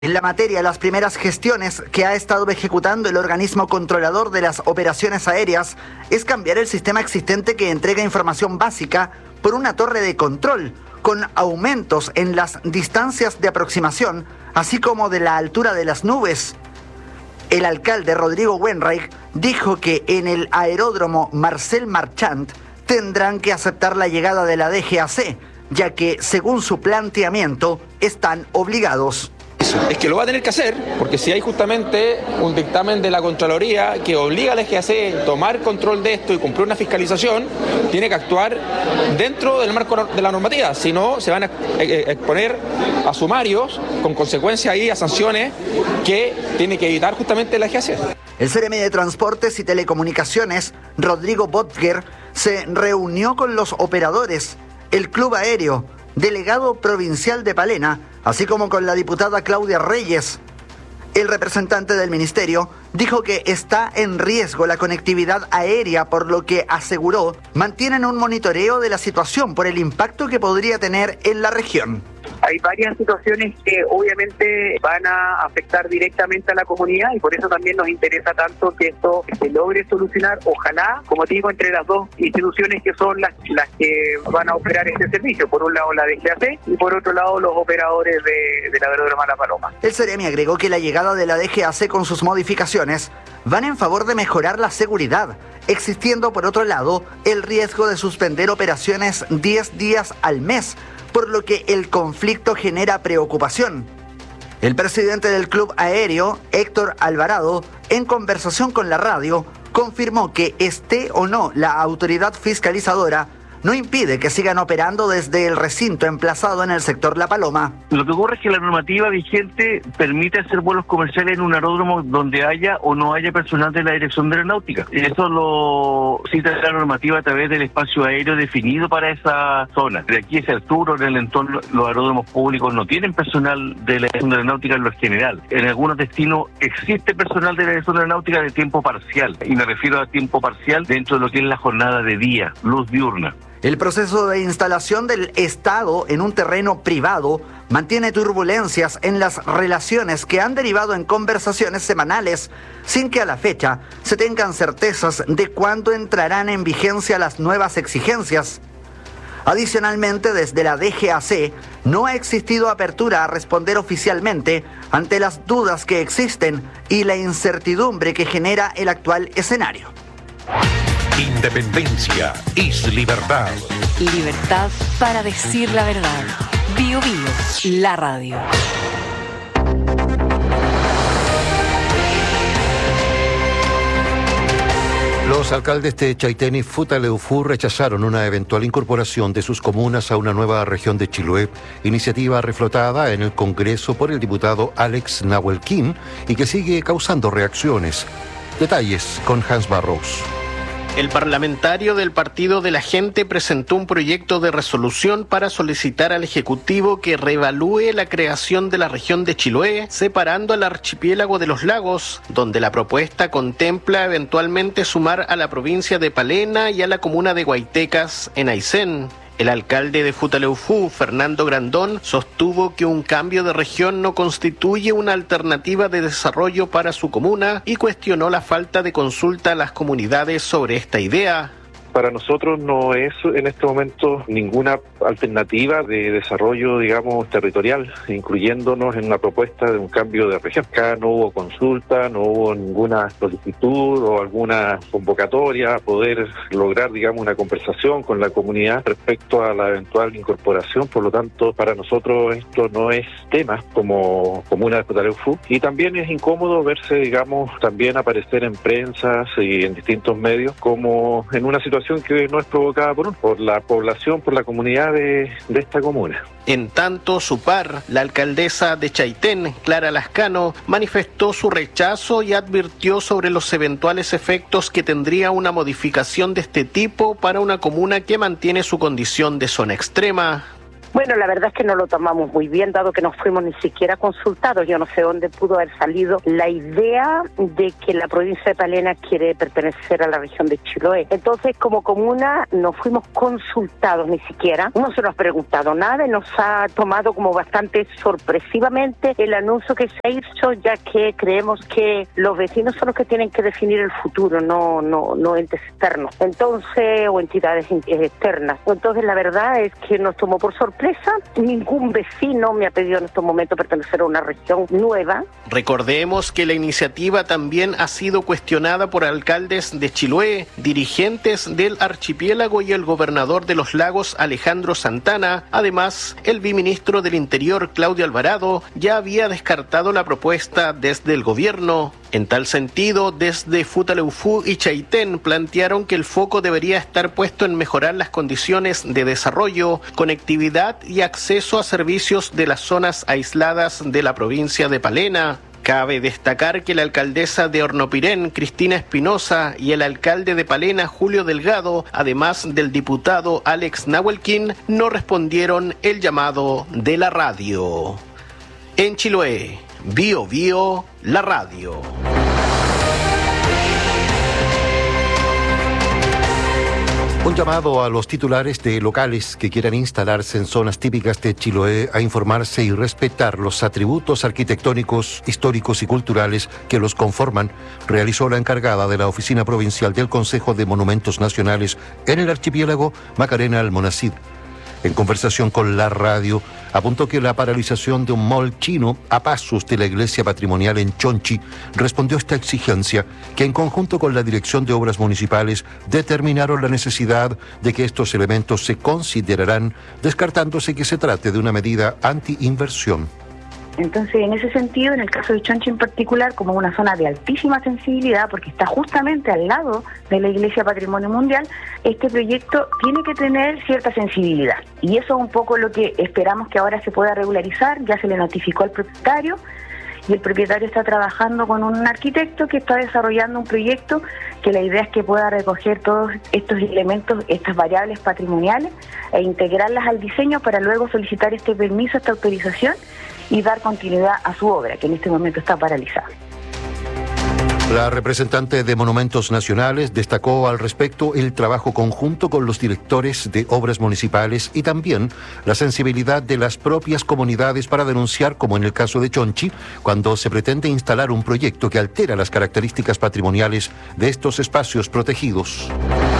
En la materia, las primeras gestiones que ha estado ejecutando el organismo controlador de las operaciones aéreas es cambiar el sistema existente que entrega información básica por una torre de control, con aumentos en las distancias de aproximación, así como de la altura de las nubes. El alcalde Rodrigo Wenreich dijo que en el aeródromo Marcel Marchand tendrán que aceptar la llegada de la DGAC, ya que, según su planteamiento, están obligados. Es que lo va a tener que hacer, porque si hay justamente un dictamen de la Contraloría que obliga a la DGAC a tomar control de esto y cumplir una fiscalización, tiene que actuar dentro del marco de la normativa, si no se van a exponer a sumarios con consecuencias y a sanciones que tiene que evitar justamente la DGAC. El CRM de Transportes y Telecomunicaciones, Rodrigo Botger, se reunió con los operadores, el Club Aéreo, delegado provincial de Palena, así como con la diputada Claudia Reyes. El representante del ministerio dijo que está en riesgo la conectividad aérea, por lo que aseguró mantienen un monitoreo de la situación por el impacto que podría tener en la región. Hay varias situaciones que obviamente van a afectar directamente a la comunidad y por eso también nos interesa tanto que esto se logre solucionar, ojalá, como te digo, entre las dos instituciones que son las que van a operar este servicio. Por un lado la DGAC y por otro lado los operadores del aeródromo La Paloma. El CEREMI agregó que la llegada de la DGAC con sus modificaciones van en favor de mejorar la seguridad, existiendo por otro lado el riesgo de suspender operaciones 10 días al mes, por lo que el conflicto genera preocupación. El presidente del Club Aéreo, Héctor Alvarado, en conversación con la radio, confirmó que esté o no la autoridad fiscalizadora, no impide que sigan operando desde el recinto emplazado en el sector La Paloma. Lo que ocurre es que la normativa vigente permite hacer vuelos comerciales en un aeródromo donde haya o no haya personal de la Dirección de Aeronáutica. Eso lo cita la normativa a través del espacio aéreo definido para esa zona. De aquí hacia el sur o en el entorno, los aeródromos públicos no tienen personal de la Dirección de Aeronáutica en lo general. En algunos destinos existe personal de la Dirección de Aeronáutica de tiempo parcial, y me refiero a tiempo parcial dentro de lo que es la jornada de día, luz diurna. El proceso de instalación del Estado en un terreno privado mantiene turbulencias en las relaciones que han derivado en conversaciones semanales, sin que a la fecha se tengan certezas de cuándo entrarán en vigencia las nuevas exigencias. Adicionalmente, desde la DGAC no ha existido apertura a responder oficialmente ante las dudas que existen y la incertidumbre que genera el actual escenario. Independencia es libertad. Libertad para decir la verdad. Bio Bio, la radio. Los alcaldes de Chaitén y Futaleufú rechazaron una eventual incorporación de sus comunas a una nueva región de Chiloé, iniciativa reflotada en el Congreso por el diputado Alex Nahuelquín y que sigue causando reacciones. Detalles con Hans Barros. El parlamentario del Partido de la Gente presentó un proyecto de resolución para solicitar al Ejecutivo que reevalúe la creación de la región de Chiloé, separando al archipiélago de los lagos, donde la propuesta contempla eventualmente sumar a la provincia de Palena y a la comuna de Guaitecas en Aysén. El alcalde de Futaleufú, Fernando Grandón, sostuvo que un cambio de región no constituye una alternativa de desarrollo para su comuna y cuestionó la falta de consulta a las comunidades sobre esta idea. Para nosotros no es en este momento ninguna alternativa de desarrollo, digamos, territorial, incluyéndonos en una propuesta de un cambio de región. Acá no hubo consulta, no hubo ninguna solicitud o alguna convocatoria a poder lograr, digamos, una conversación con la comunidad respecto a la eventual incorporación. Por lo tanto, para nosotros esto no es tema como comuna de Futaleufú. Y también es incómodo verse, digamos, también aparecer en prensa y en distintos medios como en una situación que no es provocada por la población, por la comunidad de esta comuna. En tanto, su par, la alcaldesa de Chaitén, Clara Lascano, manifestó su rechazo y advirtió sobre los eventuales efectos que tendría una modificación de este tipo para una comuna que mantiene su condición de zona extrema. Bueno, la verdad es que no lo tomamos muy bien, dado que no fuimos ni siquiera consultados. Yo no sé dónde pudo haber salido la idea de que la provincia de Palena quiere pertenecer a la región de Chiloé. Entonces, como comuna, no fuimos consultados ni siquiera. No se nos ha preguntado nada y nos ha tomado como bastante sorpresivamente el anuncio que se ha hecho, ya que creemos que los vecinos son los que tienen que definir el futuro, no entes externos. Entonces, o entidades externas. Entonces, la verdad es que nos tomó por sorpresa. Ningún vecino me ha pedido en estos momentos pertenecer a una región nueva. Recordemos que la iniciativa también ha sido cuestionada por alcaldes de Chiloé, dirigentes del archipiélago y el gobernador de los Lagos, Alejandro Santana. Además, el viceministro del Interior, Claudio Alvarado, ya había descartado la propuesta desde el gobierno. En tal sentido, desde Futaleufú y Chaitén plantearon que el foco debería estar puesto en mejorar las condiciones de desarrollo, conectividad y acceso a servicios de las zonas aisladas de la provincia de Palena. Cabe destacar que la alcaldesa de Hornopirén, Cristina Espinosa, y el alcalde de Palena, Julio Delgado, además del diputado Alex Nahuelquín, no respondieron el llamado de la radio. En Chiloé, Bio Bio, la radio. Un llamado a los titulares de locales que quieran instalarse en zonas típicas de Chiloé a informarse y respetar los atributos arquitectónicos, históricos y culturales que los conforman, realizó la encargada de la Oficina Provincial del Consejo de Monumentos Nacionales en el archipiélago, Macarena Almonacid. En conversación con la radio, apuntó que la paralización de un mall chino a pasos de la iglesia patrimonial en Chonchi respondió a esta exigencia que, en conjunto con la Dirección de Obras Municipales, determinaron la necesidad de que estos elementos se considerarán, descartándose que se trate de una medida anti-inversión. Entonces, en ese sentido, en el caso de Chonchi en particular, como una zona de altísima sensibilidad, porque está justamente al lado de la Iglesia Patrimonio Mundial, este proyecto tiene que tener cierta sensibilidad. Y eso es un poco lo que esperamos que ahora se pueda regularizar. Ya se le notificó al propietario, y el propietario está trabajando con un arquitecto que está desarrollando un proyecto que la idea es que pueda recoger todos estos elementos, estas variables patrimoniales, e integrarlas al diseño para luego solicitar este permiso, esta autorización, y dar continuidad a su obra, que en este momento está paralizada. La representante de Monumentos Nacionales destacó al respecto el trabajo conjunto con los directores de obras municipales y también la sensibilidad de las propias comunidades para denunciar, como en el caso de Chonchi, cuando se pretende instalar un proyecto que altera las características patrimoniales de estos espacios protegidos.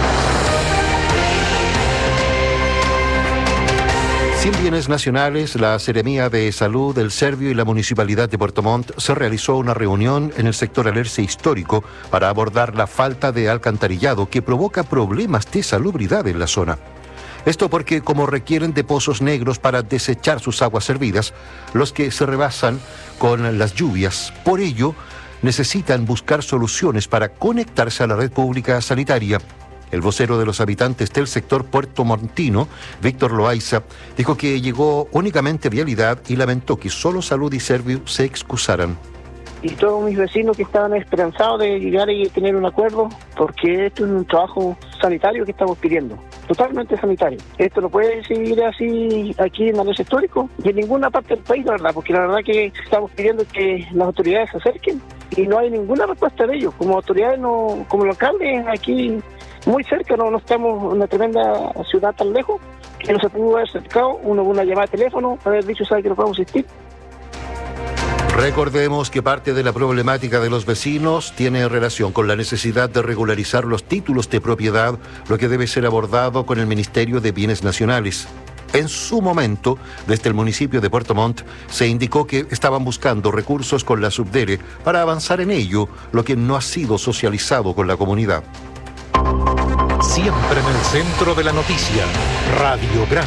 Sin bienes nacionales, la Seremía de Salud, el Servio y la Municipalidad de Puerto Montt se realizó una reunión en el sector Alerce histórico para abordar la falta de alcantarillado que provoca problemas de salubridad en la zona. Esto porque, como requieren de pozos negros para desechar sus aguas servidas, los que se rebasan con las lluvias, por ello necesitan buscar soluciones para conectarse a la red pública sanitaria. El vocero de los habitantes del sector puertomontino, Víctor Loaiza, dijo que llegó únicamente vialidad y lamentó que solo Salud y Servio se excusaran. Y todos mis vecinos que estaban esperanzados de llegar y tener un acuerdo, porque esto es un trabajo sanitario que estamos pidiendo, totalmente sanitario. Esto no puede seguir así aquí en el histórico y en ninguna parte del país, la verdad, porque la verdad que estamos pidiendo que las autoridades se acerquen y no hay ninguna respuesta de ellos. Como autoridades, no, como locales, aquí muy cerca, no estamos en una tremenda ciudad tan lejos que no se pudo haber acercado una llamada de teléfono, haber dicho, sabe que no podemos asistir. Recordemos que parte de la problemática de los vecinos tiene relación con la necesidad de regularizar los títulos de propiedad, lo que debe ser abordado con el Ministerio de Bienes Nacionales. En su momento, desde el municipio de Puerto Montt, se indicó que estaban buscando recursos con la Subdere para avanzar en ello, lo que no ha sido socializado con la comunidad. Siempre en el centro de la noticia, Radiograma.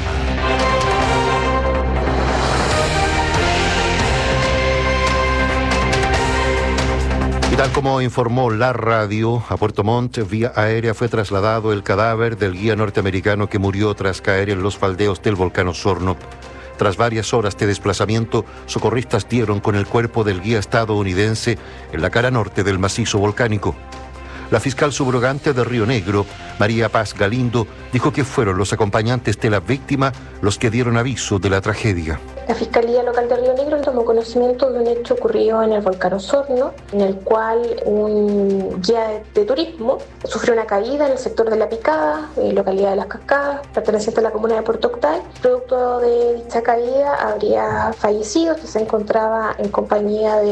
Y tal como informó la radio, a Puerto Montt, vía aérea fue trasladado el cadáver del guía norteamericano que murió tras caer en los faldeos del volcán Osorno. Tras varias horas de desplazamiento, socorristas dieron con el cuerpo del guía estadounidense en la cara norte del macizo volcánico. La fiscal subrogante de Río Negro, María Paz Galindo, dijo que fueron los acompañantes de la víctima los que dieron aviso de la tragedia. La Fiscalía Local de Río Negro tomó conocimiento de un hecho ocurrido en el volcán Osorno, en el cual un guía de turismo sufrió una caída en el sector de La Picada, localidad de Las Cascadas, perteneciente a la comuna de Puerto Octal. Producto de dicha caída habría fallecido, que se encontraba en compañía de